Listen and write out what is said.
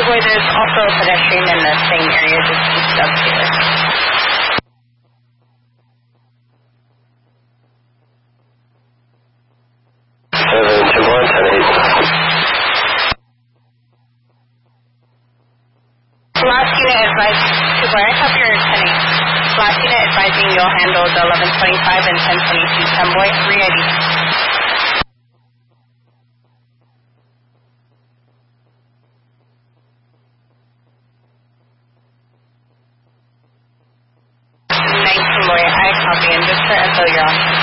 Boy, there's also a pedestrian in the same area, just east of here. Last unit advised, Boy, I hope you're attending. Last unit advising you'll handle the 1125 and 1022 Boy, re-ID. Boy, I copy, and just for info, you're on.